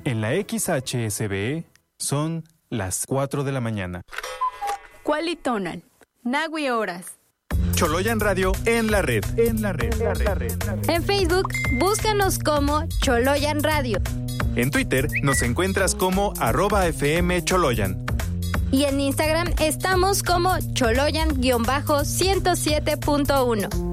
En la XHSBE son las 4 de la mañana. Cualitonal, Nahue Horas. Choloyan Radio en la red. En Facebook, búscanos como Choloyan Radio. En Twitter nos encuentras como @FM Choloyan. Y en Instagram estamos como Choloyan-107.1.